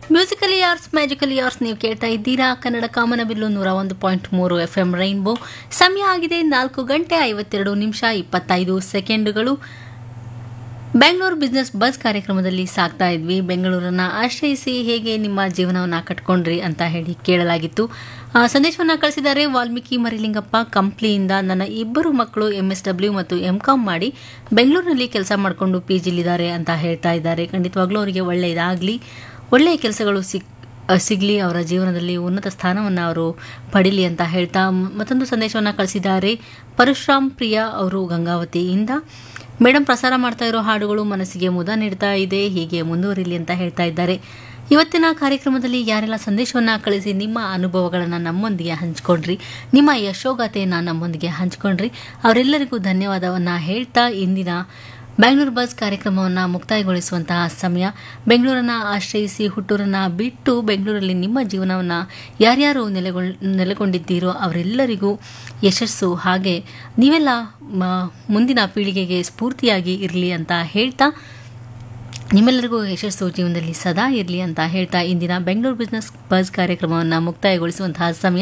Musically ಯಾರ್ಸ್ magically ಯಾರ್ಸ್ ನೀವು ಕೇಳ್ತಾ ಇದ್ದೀರಾ ಕನ್ನಡ ಕಾಮನಬಿಲ್ಲು 101.3 FM ರೈನ್ಬೋ. ಸಮಯ ಆಗಿದೆ 4 ಗಂಟೆ 52 ನಿಮಿಷ 25 ಸೆಕೆಂಡುಗಳು. ಬೆಂಗಳೂರು ಬಿಸ್ನೆಸ್ ಬಸ್ ಕಾರ್ಯಕ್ರಮದಲ್ಲಿ ಸಾಗ್ತಾ ಇದ್ವಿ. ಬೆಂಗಳೂರನ್ನ ಆಶ್ರಯಿಸಿ ಹೇಗೆ ನಿಮ್ಮ ಜೀವನವನ್ನು ಕಟ್ಕೊಂಡ್ರಿ ಅಂತ ಹೇಳಿ ಕೇಳಲಾಗಿತ್ತು. ಸಂದೇಶವನ್ನು ಕಳಿಸಿದ್ದಾರೆ ವಾಲ್ಮೀಕಿ ಮರಿಲಿಂಗಪ್ಪ ಕಂಪ್ಲಿಯಿಂದ. ನನ್ನ ಇಬ್ಬರು ಮಕ್ಕಳು MSW ಮತ್ತು MCOM ಮಾಡಿ ಬೆಂಗಳೂರಿನಲ್ಲಿ ಕೆಲಸ ಮಾಡಿಕೊಂಡು PGಲಿದ್ದಾರೆ ಅಂತ ಹೇಳ್ತಾ ಇದ್ದಾರೆ. ಖಂಡಿತವಾಗ್ಲೂ ಅವರಿಗೆ ಒಳ್ಳೆಯದಾಗಲಿ, ಒಳ್ಳೆಯ ಕೆಲಸಗಳು ಸಿಗಲಿ, ಅವರ ಜೀವನದಲ್ಲಿ ಉನ್ನತ ಸ್ಥಾನವನ್ನು ಅವರು ಪಡೀಲಿ ಅಂತ ಹೇಳ್ತಾ ಮತ್ತೊಂದು ಸಂದೇಶವನ್ನು ಕಳಿಸಿದ್ದಾರೆ ಪರಶುರಾಮ್ ಪ್ರಿಯಾ ಅವರು ಗಂಗಾವತಿಯಿಂದ. ಮೇಡಮ್, ಪ್ರಸಾರ ಮಾಡ್ತಾ ಇರೋ ಹಾಡುಗಳು ಮನಸ್ಸಿಗೆ ಮುದ ನೀಡ್ತಾ ಇದೆ, ಹೀಗೆ ಮುಂದುವರಿಲಿ ಅಂತ ಹೇಳ್ತಾ ಇದ್ದಾರೆ. ಇವತ್ತಿನ ಕಾರ್ಯಕ್ರಮದಲ್ಲಿ ಯಾರೆಲ್ಲ ಸಂದೇಶವನ್ನು ಕಳಿಸಿ ನಿಮ್ಮ ಅನುಭವಗಳನ್ನು ನಮ್ಮೊಂದಿಗೆ ಹಂಚ್ಕೊಂಡ್ರಿ, ನಿಮ್ಮ ಯಶೋಗಾಥೆಯನ್ನು ನಮ್ಮೊಂದಿಗೆ ಹಂಚ್ಕೊಂಡ್ರಿ, ಅವರೆಲ್ಲರಿಗೂ ಧನ್ಯವಾದವನ್ನು ಹೇಳ್ತಾ ಇಂದಿನ ಬೆಂಗಳೂರು ಬಸ್ ಕಾರ್ಯಕ್ರಮವನ್ನು ಮುಕ್ತಾಯಗೊಳಿಸುವಂತಹ ಸಮಯ. ಬೆಂಗಳೂರನ್ನು ಆಶ್ರಯಿಸಿ ಹುಟ್ಟೂರನ್ನು ಬಿಟ್ಟು ಬೆಂಗಳೂರಲ್ಲಿ ನಿಮ್ಮ ಜೀವನವನ್ನು ಯಾರ್ಯಾರು ನೆಲೆಗೊಂಡಿದ್ದೀರೋ ಅವರೆಲ್ಲರಿಗೂ ಯಶಸ್ಸು, ಹಾಗೆ ನೀವೆಲ್ಲ ಮುಂದಿನ ಪೀಳಿಗೆಗೆ ಸ್ಫೂರ್ತಿಯಾಗಿ ಇರಲಿ ಅಂತ ಹೇಳ್ತಾ, ನಿಮ್ಮೆಲ್ಲರಿಗೂ ಯಶಸ್ಸು ಜೀವನದಲ್ಲಿ ಸದಾ ಇರಲಿ ಅಂತ ಹೇಳ್ತಾ ಇಂದಿನ ಬೆಂಗಳೂರು ಬಿಸ್ನೆಸ್ ಬಸ್ ಕಾರ್ಯಕ್ರಮವನ್ನು ಮುಕ್ತಾಯಗೊಳಿಸುವಂತಹ ಸಮಯ.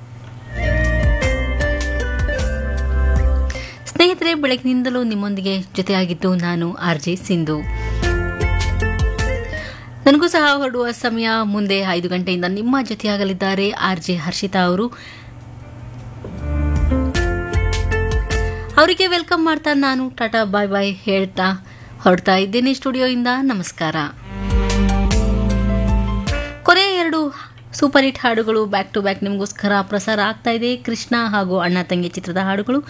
ಸ್ನೇಹಿತರೆ, ಬೆಳಗಿನಿಂದಲೂ ನಿಮ್ಮೊಂದಿಗೆ ಜೊತೆಯಾಗಿದ್ದು ನಾನು RJ ಸಿಂಧು. ನನಗೂ ಸಹ ಹೊರಡುವ ಸಮಯ. ಮುಂದೆ 5 ಗಂಟೆಯಿಂದ ನಿಮ್ಮ ಜೊತೆಯಾಗಲಿದ್ದಾರೆ RJ ಹರ್ಷಿತಾ ಅವರು. ಅವರಿಗೆ ವೆಲ್ಕಮ್ ಮಾಡ್ತಾ ನಾನು ಟಾಟಾ ಬಾಯ್ ಬಾಯ್ ಹೇಳ್ತಾ ಹೊರಡ್ತಾ ಇದ್ದೇನೆ ಸ್ಟುಡಿಯೋಯಿಂದ. ನಮಸ್ಕಾರ. ಕೊನೆಯ 2 ಸೂಪರ್ ಹಿಟ್ ಹಾಡುಗಳು ಬ್ಯಾಕ್ ಟು ಬ್ಯಾಕ್ ನಿಮಗೋಸ್ಕರ ಪ್ರಸಾರ ಆಗ್ತಾ ಇದೆ. ಕೃಷ್ಣ ಹಾಗೂ ಅಣ್ಣ ತಂಗಿ ಚಿತ್ರದ ಹಾಡುಗಳು.